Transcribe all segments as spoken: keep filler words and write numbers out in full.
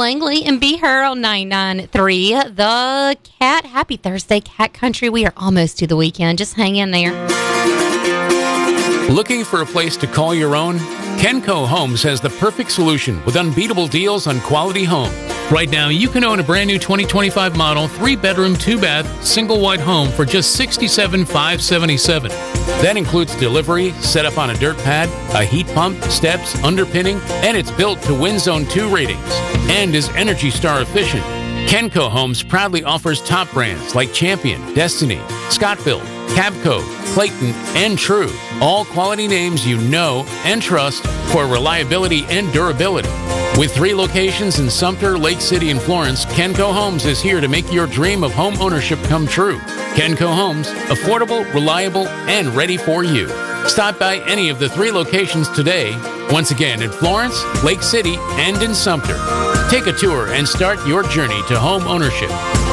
Langley and Be Her on nine nine three. The Cat. Happy Thursday, Cat Country. We are almost to the weekend. Just hang in there. Looking for a place to call your own? Kenco Homes has the perfect solution with unbeatable deals on quality homes. Right now, you can own a brand new twenty twenty-five model, three bedroom, two bath, single wide home for just sixty-seven thousand five hundred seventy-seven dollars. That includes delivery, set up on a dirt pad, a heat pump, steps, underpinning, and it's built to Wind Zone two ratings and is Energy Star efficient. Kenco Homes proudly offers top brands like Champion, Destiny, Scottville, Cabco, Clayton, and True. All quality names you know and trust for reliability and durability. With three locations in Sumter, Lake City, and Florence, Kenco Homes is here to make your dream of home ownership come true. Kenco Homes, affordable, reliable, and ready for you. Stop by any of the three locations today. Once again, in Florence, Lake City, and in Sumter. Take a tour and start your journey to home ownership.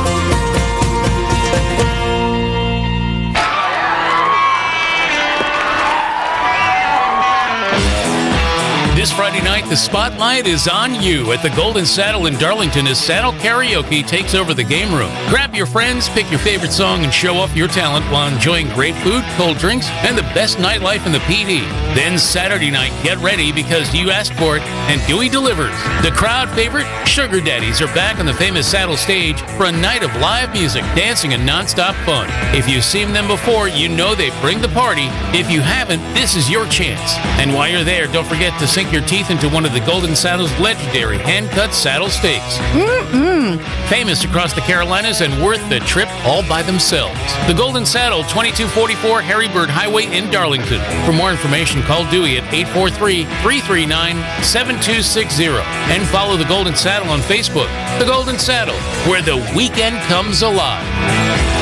This Friday night, the spotlight is on you at the Golden Saddle in Darlington as Saddle Karaoke takes over the game room. Grab your friends, pick your favorite song, and show off your talent while enjoying great food, cold drinks, and the best nightlife in the P D. Then Saturday night, get ready because you asked for it, and Dewey delivers. The crowd favorite, Sugar Daddies, are back on the famous Saddle stage for a night of live music, dancing, and nonstop fun. If you've seen them before, you know they bring the party. If you haven't, this is your chance. And while you're there, don't forget to sink your teeth into one of the Golden Saddle's legendary hand-cut saddle steaks. Mm-mm. Famous across the Carolinas and worth the trip all by themselves. The Golden Saddle, twenty-two forty-four Harrybird Highway in Darlington. For more information, call Dewey at eight four three, three three nine, seven two six zero and follow the Golden Saddle on Facebook. The Golden Saddle, where the weekend comes alive.